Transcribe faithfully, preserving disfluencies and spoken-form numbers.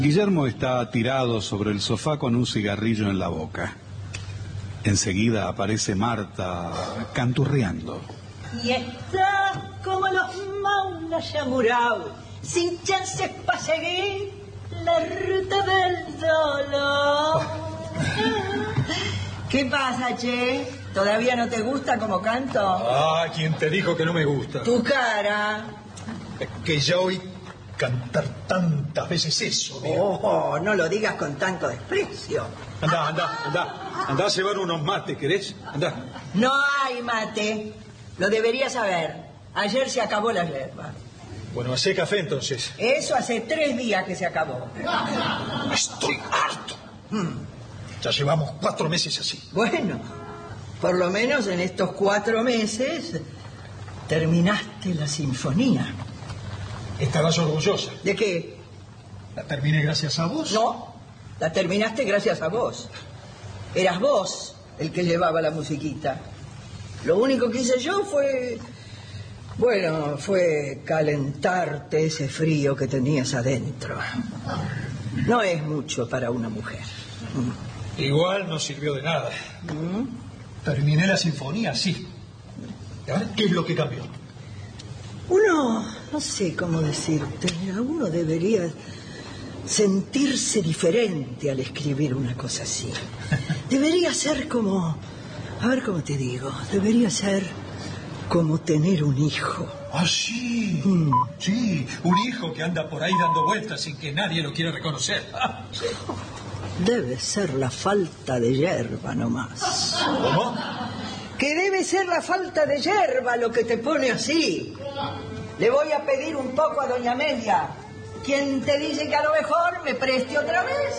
Guillermo está tirado sobre el sofá con un cigarrillo en la boca. Enseguida aparece Marta canturreando. Y está como los maunas yamurao, sin chances para seguir la ruta del dolor. ¿Qué pasa, che? ¿Todavía no te gusta como canto? Ah, ¿quién te dijo que no me gusta? Tu cara. Es que ya oí cantar tantas veces eso, digo. Oh, no lo digas con tanto desprecio. Andá, andá, andá. Andá a llevar unos mates, ¿querés? Andá. No hay mate. Lo deberías saber. Ayer se acabó la yerba. Bueno, hacé café entonces. Eso hace tres días que se acabó. Estoy harto. Hmm. Ya llevamos cuatro meses así. Bueno, por lo menos en estos cuatro meses terminaste la sinfonía. ¿Estabas orgullosa? ¿De qué? ¿La terminé gracias a vos? No, la terminaste gracias a vos. Eras vos el que llevaba la musiquita. Lo único que hice yo fue... Bueno, fue calentarte ese frío que tenías adentro. No es mucho para una mujer. Igual no sirvió de nada. ¿Mm? Terminé la sinfonía, sí. ¿Y ahora qué es lo que cambió? Uno, no sé cómo decirte, uno debería sentirse diferente al escribir una cosa así. Debería ser como, a ver cómo te digo, debería ser como tener un hijo. Ah, sí, mm. sí, un hijo que anda por ahí dando vueltas sin que nadie lo quiera reconocer. Ah, sí. Debe ser la falta de yerba nomás. ¿Cómo? Que debe ser la falta de yerba lo que te pone así. Le voy a pedir un poco a doña Amelia. ¿Quién te dice que a lo mejor me preste otra vez?